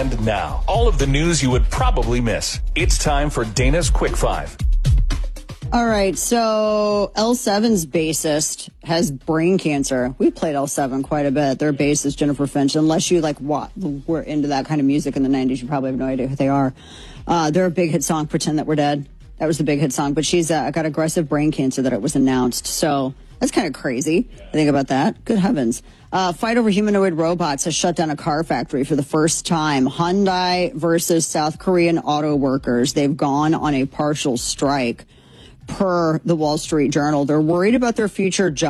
And now, all of the news you would probably miss. It's time for Dana's Quick Five. All right, so L7's bassist has brain cancer. We played L7 quite a bit. Their bassist, Jennifer Finch. Unless you were into that kind of music in the 90s, you probably have no idea who they are. They're a big hit song, Pretend That We're Dead. That was the big hit song. But she's got aggressive brain cancer that it was announced. So that's kind of crazy. Think about that. Good heavens. Fight over humanoid robots has shut down a car factory for the first time. Hyundai versus South Korean auto workers. They've gone on a partial strike. Per the Wall Street Journal, they're worried about their future jobs.